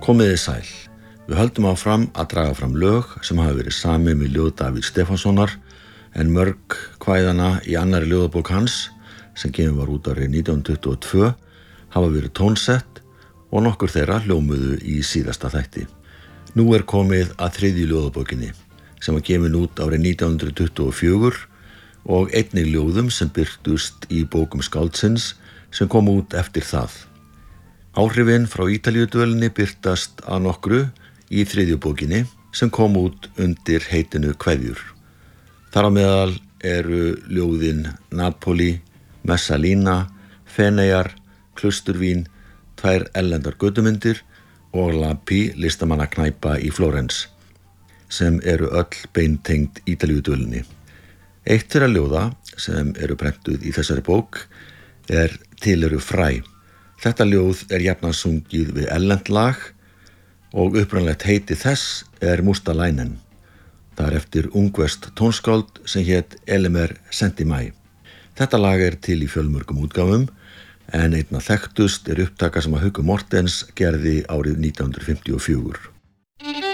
Komiði sæl. Við höldum áfram að draga fram lög sem hafa verið samin með ljóð Davíðs Stefánssonar en mörg kvæðanna í annarri ljóðabók hans sem gefin var út árið 1922 hafa verið tónsett og nokkur þeirra hljómuðu í síðasta þætti. Nú er komið að þriðju ljóðabókinni sem var gefin út árið 1924 og einnig ljóðum sem birtust í bókum skáldsins sem kom út eftir það. Áhrifin frá Ítalíudvölinni birtast að nokkru í þriðju bókinni sem kom út undir heitinu Kveðjur. Þar á meðal eru ljóðin Napoli, Messalina, Feneyjar, Klausturvín, 2 erlendar götumyndir og Lapi listamannaknæpa í Flórens sem eru öll beintengd Ítalíudvölinni. Eitt þeirra ljóða sem eru prentuð í þessari bók er Til eru fræ. Þetta ljóð er jafnan sungið við erlent lag og upprunalegt heiti þess er Mustalainen. Það er eftir ungverst tónskáld sem hét Elimer Sentimai. Þetta lag er til í fjölmörgum útgáfum en einna þekktust er upptaka sem að Haukur Mortens gerði árið 1954.